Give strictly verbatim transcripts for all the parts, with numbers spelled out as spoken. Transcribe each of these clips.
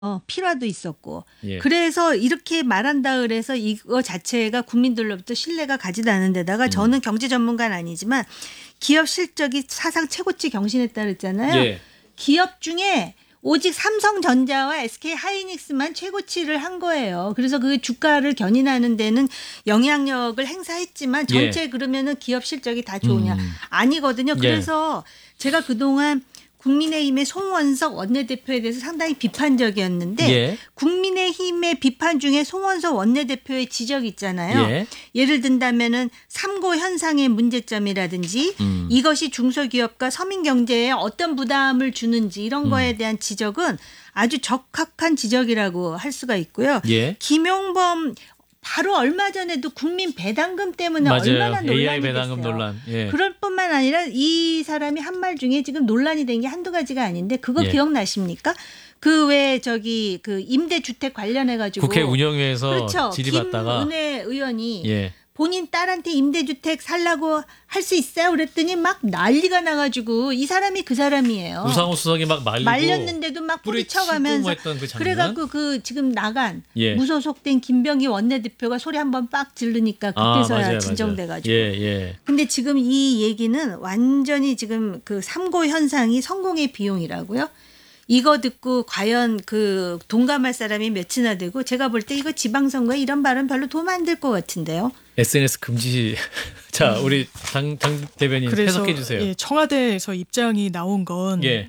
어 필화도 있었고 예. 그래서 이렇게 말한다 그래서 이거 자체가 국민들로부터 신뢰가 가지도 않은 데다가 음. 저는 경제 전문가는 아니지만 기업 실적이 사상 최고치 경신했다 그랬잖아요. 예. 기업 중에 오직 삼성전자와 에스케이하이닉스만 최고치를 한 거예요. 그래서 그 주가를 견인하는 데는 영향력을 행사했지만 전체 예. 그러면은 기업 실적이 다 좋으냐? 음. 아니거든요. 예. 그래서 제가 그동안 국민의힘의 송원석 원내대표에 대해서 상당히 비판적이었는데 예. 국민의힘의 비판 중에 송원석 원내대표의 지적이 있잖아요. 예. 예를 든다면은 삼고 현상의 문제점이라든지 음. 이것이 중소기업과 서민경제에 어떤 부담을 주는지 이런 거에 대한 지적은 아주 적합한 지적이라고 할 수가 있고요. 예. 김용범 바로 얼마 전에도 국민 배당금 때문에 맞아요. 얼마나 논란이 에이아이 배당금 됐어요. 논란. 예. 그럴 뿐만 아니라 이 사람이 한 말 중에 지금 논란이 된 게 한두 가지가 아닌데 그거 예. 기억나십니까? 그 왜 저기 그 임대주택 관련해 가지고 국회 운영위에서 그렇죠. 질의받다가 김은혜 의원이 예. 본인 딸한테 임대주택 살라고 할 수 있어요? 그랬더니 막 난리가 나가지고 이 사람이 그 사람이에요. 우상호 수석이 막 말리고 말렸는데도 막 뿌리쳐가면서 뭐 했던 그 장면. 그래갖고 그 지금 나간 예. 무소속된 김병기 원내대표가 소리 한번 빡 지르니까 아, 그때서야 맞아요, 진정돼가지고. 맞아요. 예, 예. 근데 지금 이 얘기는 완전히 지금 그 삼고 현상이 성공의 비용이라고요. 이거 듣고 과연 그 동감할 사람이 몇이나 되고 제가 볼 때 이거 지방선거에 이런 발언 별로 도움 안 될 것 같은데요. 에스엔에스 금지. 자, 우리 장, 장 대변인 그래서 해석해 주세요. 예, 청와대에서 입장이 나온 건 예.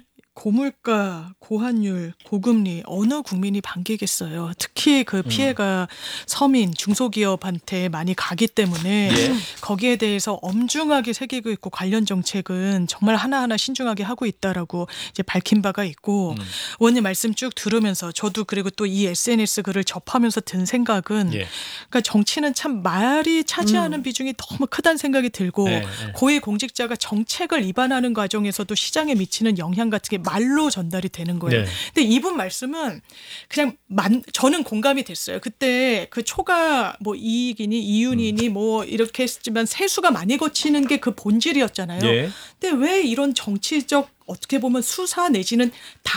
고물가, 고환율, 고금리 어느 국민이 반기겠어요. 특히 그 피해가 음. 서민, 중소기업한테 많이 가기 때문에 예. 거기에 대해서 엄중하게 새기고 있고 관련 정책은 정말 하나하나 신중하게 하고 있다라고 이제 밝힌 바가 있고 음. 의원님 말씀 쭉 들으면서 저도 그리고 또 이 에스엔에스 글을 접하면서 든 생각은 예. 그러니까 정치는 참 말이 차지하는 음. 비중이 너무 크다는 생각이 들고 네, 네. 고위 공직자가 정책을 입안하는 과정에서도 시장에 미치는 영향 같은 게 말로 전달이 되는 거예요. 네. 근데 이분 말씀은 그냥 만, 저는 공감이 됐어요. 그때 그 초과 뭐 이익이니 이윤이니 음. 뭐 이렇게 했지만 세수가 많이 거치는 게 그 본질이었잖아요. 예. 근데 왜 이런 정치적 어떻게 보면 수사 내지는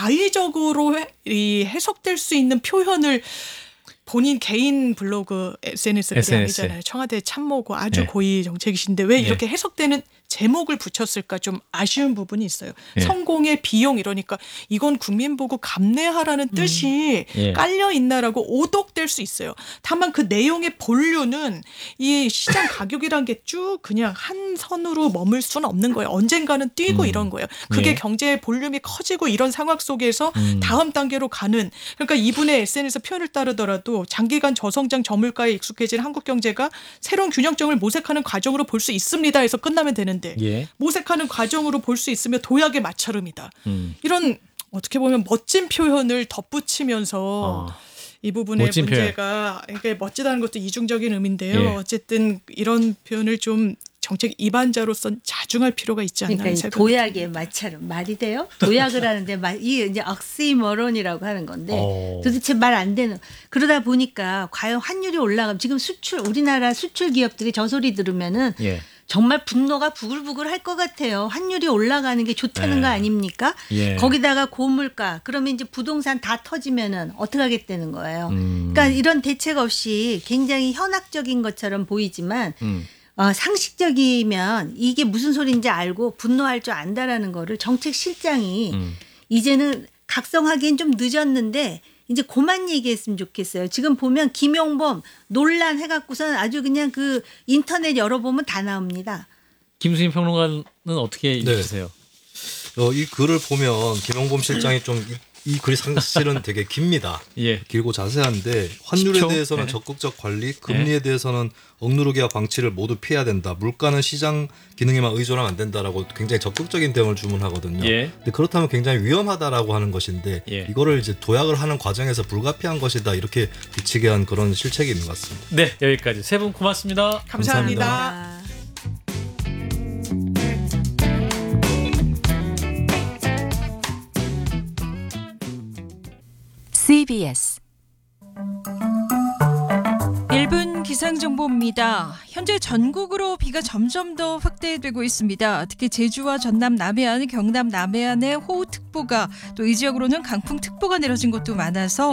다의적으로 해, 이 해석될 수 있는 표현을 본인 개인 블로그 에스엔에스가 아니잖아요. 청와대 참모고 아주 네. 고위 정책이신데 왜 네. 이렇게 해석되는 제목을 붙였을까 좀 아쉬운 부분이 있어요. 네. 성공의 비용 이러니까 이건 국민 보고 감내하라는 음. 뜻이 네. 깔려 있나라고 오독될 수 있어요. 다만 그 내용의 본류는 이 시장 가격이란 게 쭉 그냥 한 선으로 머물 수는 없는 거예요. 언젠가는 뛰고 음. 이런 거예요. 그게 네. 경제의 볼륨이 커지고 이런 상황 속에서 음. 다음 단계로 가는 그러니까 이분의 에스엔에스 표현을 따르더라도 장기간 저성장 저물가에 익숙해진 한국 경제가 새로운 균형점을 모색하는 과정으로 볼 수 있습니다 해서 끝나면 되는데 예. 모색하는 과정으로 볼 수 있으며 도약의 마찰음이다. 음. 이런 어떻게 보면 멋진 표현을 덧붙이면서 어. 이 부분의 문제가 이게 멋지다는 것도 이중적인 의미인데요. 예. 어쨌든 이런 표현을 좀 정책 입안자로서 자중할 필요가 있지 않나 그러니까 생각합니다. 도약의 마찰은 말이 돼요? 도약을 하는데 이 이제 억시머론이라고 하는 건데 오. 도대체 말 안 되는 그러다 보니까 과연 환율이 올라가면 지금 수출 우리나라 수출 기업들이 저 소리 들으면은 예. 정말 분노가 부글부글 할 것 같아요. 환율이 올라가는 게 좋다는 네. 거 아닙니까? 예. 거기다가 고물가 그러면 이제 부동산 다 터지면은 어떻게 하겠다는 거예요. 음. 그러니까 이런 대책 없이 굉장히 현학적인 것처럼 보이지만 음. 어, 상식적이면 이게 무슨 소리인지 알고 분노할 줄 안다라는 거를 정책실장이 음. 이제는 각성하기엔 좀 늦었는데 이제 그만 얘기했으면 좋겠어요. 지금 보면 김용범 논란 해갖고서는 아주 그냥 그 인터넷 열어보면 다 나옵니다. 김수인 평론가는 어떻게 읽으세요? 네. 어, 이 글을 보면 김용범 실장이 좀 이 글이 사실은 되게 깁니다. 예. 길고 자세한데 환율에 십 초? 대해서는 네. 적극적 관리, 금리에 네. 대해서는 억누르기와 방치를 모두 피해야 된다. 물가는 시장 기능에만 의존하면 안 된다라고 굉장히 적극적인 대응을 주문하거든요. 예. 근데 그렇다면 굉장히 위험하다라고 하는 것인데 예. 이거를 이제 도약을 하는 과정에서 불가피한 것이다. 이렇게 비치게 한 그런 실책이 있는 것 같습니다. 네, 여기까지 세 분 고맙습니다. 감사합니다. 감사합니다. 씨비에스 일 분 기상정보입니다. 현재 전국으로 비가 점점 더 확대되고 있습니다. 특히 제주와 전남 남해안, 경남 남해안에 호우특보가 또 이 지역으로는 강풍특보가 내려진 곳도 많아서